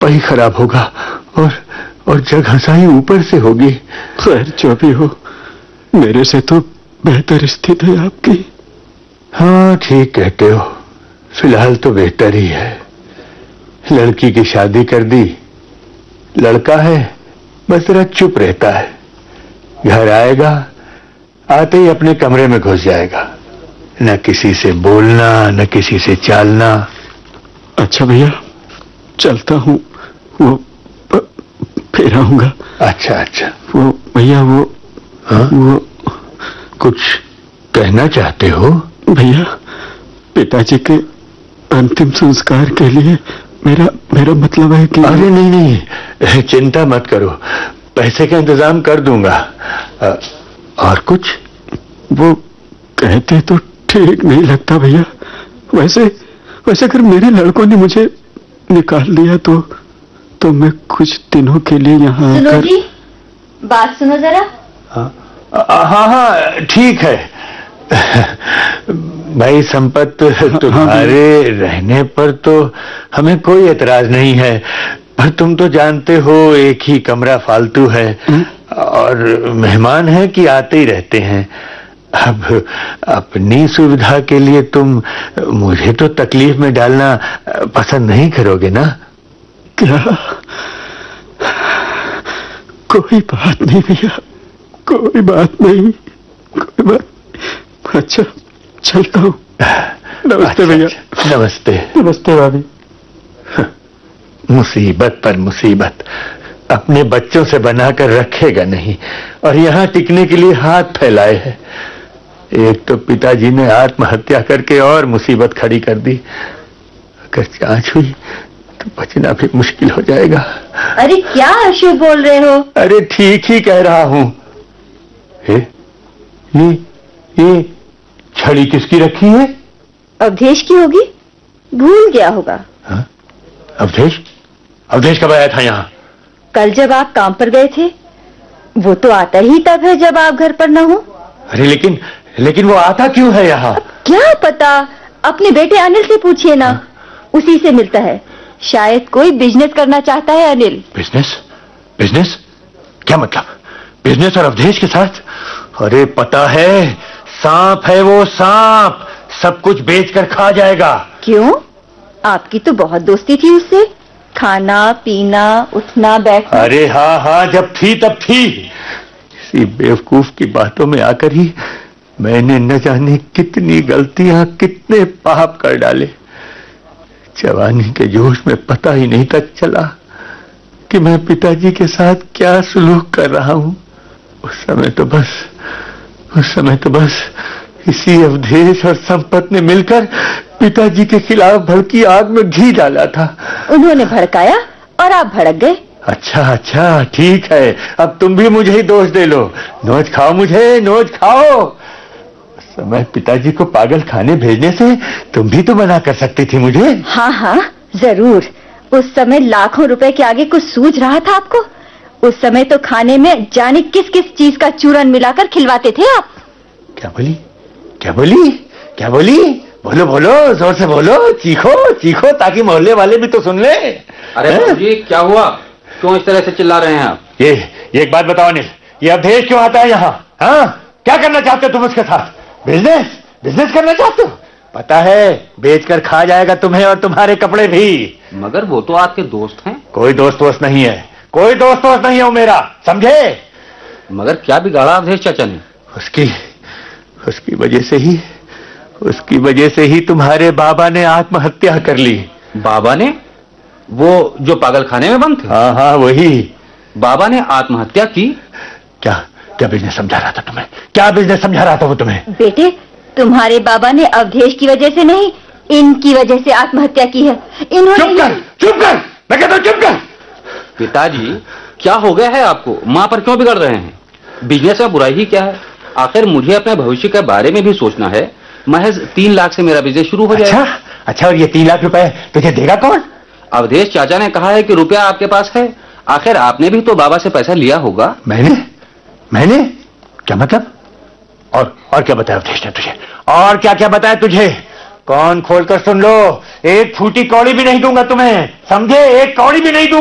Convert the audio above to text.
वही खराब होगा और जग हंसाई ऊपर से होगी। खैर जो भी हो, मेरे से तो बेहतर स्थिति है आपकी। हाँ ठीक कहते हो, फिलहाल तो बेहतर ही है। लड़की की शादी कर दी, लड़का है बस जरा चुप रहता है। घर आएगा, आते ही अपने कमरे में घुस जाएगा, न किसी से बोलना न किसी से चालना। अच्छा भैया, चलता हूँ, वो फिर आऊंगा। अच्छा अच्छा। वो भैया वो कुछ कहना चाहते हो? भैया, पिताजी के अंतिम संस्कार के लिए मेरा मतलब है कि... अरे नहीं, चिंता मत करो, पैसे का इंतजाम कर दूंगा। और कुछ? वो कहते तो ठीक नहीं लगता भैया। वैसे अगर मेरे लड़कों ने मुझे निकाल दिया तो मैं कुछ दिनों के लिए यहाँ सुनो जी, बात सुनो जरा। हाँ ठीक है भाई, संपत तुम्हारे रहने पर तो हमें कोई एतराज नहीं है, पर तुम तो जानते हो एक ही कमरा फालतू है और मेहमान है कि आते ही रहते हैं। अब अपनी सुविधा के लिए तुम मुझे तो तकलीफ में डालना पसंद नहीं करोगे ना? क्या? कोई बात नहीं भैया, कोई बात नहीं, कोई बात। अच्छा चलता हूँ। नमस्ते भैया। नमस्ते। नमस्ते भाभी। मुसीबत पर मुसीबत अपने बच्चों से बनाकर रखेगा नहीं और यहाँ टिकने के लिए हाथ फैलाए है। एक तो पिताजी ने आत्महत्या करके और मुसीबत खड़ी कर दी, अगर जांच हुई तो बचना भी मुश्किल हो जाएगा। अरे क्या अशुभ बोल रहे हो? अरे ठीक ही कह रहा हूँ। ये छड़ी किसकी रखी है? अवधेश की होगी, भूल गया होगा। हाँ? अवधेश कब आया था यहाँ? कल जब आप काम पर गए थे। वो तो आता ही तब है जब आप घर पर न हो। अरे लेकिन वो आता क्यों है यहाँ? क्या पता, अपने बेटे अनिल से पूछिए ना। उसी से मिलता है, शायद कोई बिजनेस करना चाहता है अनिल। बिजनेस? क्या मतलब? बिजनेस और अवधेश के साथ? अरे पता है, सांप है वो, सांप सब कुछ बेचकर खा जाएगा। क्यों? आपकी तो बहुत दोस्ती थी उससे, खाना पीना उठना बैठना। अरे हाँ, जब थी तब थी। इसी बेवकूफ की बातों में आकर ही मैंने न जाने कितनी गलतियां, कितने पाप कर डाले। जवानी के जोश में पता ही नहीं तक चला कि मैं पिताजी के साथ क्या सलूक कर रहा हूं। उस समय तो बस इसी अवधेश और संपत ने मिलकर पिताजी के खिलाफ भड़की आग में घी डाला था। उन्होंने भड़काया और आप भड़क गए। अच्छा ठीक है, अब तुम भी मुझे ही दोष दे लो। नोच खाओ मुझे, नोच खाओ। उस समय पिताजी को पागल खाने भेजने से तुम भी तो मना कर सकती थी मुझे। हाँ जरूर। उस समय लाखों रुपए के आगे कुछ सूझ रहा था आपको? उस समय तो खाने में जाने किस किस चीज का चूरन मिलाकर खिलवाते थे आप। क्या बोली? बोलो, जोर से बोलो, चीखो ताकि मोहल्ले वाले भी तो सुन ले। अरे बाबूजी, क्या हुआ? क्यों इस तरह से चिल्ला रहे हैं आप? ये एक बात बताओ अनिल, ये अवधेश क्यों आता है यहाँ? हाँ, क्या करना चाहते हो तुम उसके साथ? बिजनेस करना चाहते हो? पता है बेचकर खा जाएगा तुम्हें और तुम्हारे कपड़े भी। मगर वो तो आपके दोस्त हैं। कोई दोस्त नहीं है, कोई दोस्त नहीं है वो मेरा, समझे? मगर क्या बिगाड़ा अवधेश चाचा ने? उसकी वजह से ही तुम्हारे बाबा ने आत्महत्या कर ली। बाबा ने? वो जो पागल खाने में बंद थे? हाँ वही। बाबा ने आत्महत्या की? क्या बिजनेस समझा रहा था तुम्हें? क्या बिजनेस समझा रहा था वो तुम्हें? बेटे, तुम्हारे बाबा ने अवधेश की वजह से नहीं, इनकी वजह से आत्महत्या की है। इन्होंने... चुप कर, मैं कहता हूँ चुप कर। पिताजी, क्या हो गया है आपको? माँ पर क्यों बिगड़ रहे हैं? बिजनेस में बुराई ही क्या है? आखिर मुझे अपने भविष्य के बारे में भी सोचना है। महज 3 लाख से मेरा बिजनेस शुरू हो जाएगा। अच्छा, और ये 3 लाख रुपए तुझे देगा कौन? अवधेश चाचा ने कहा है कि रुपया आपके पास है। आखिर आपने भी तो बाबा से पैसा लिया होगा। मैंने? क्या मतलब? और क्या बताया अवधेश ने तुझे? और क्या बताया तुझे? कान खोलकर सुन लो, एक फूटी कौड़ी भी नहीं दूंगा तुम्हें, समझे? एक कौड़ी भी नहीं दूंगा।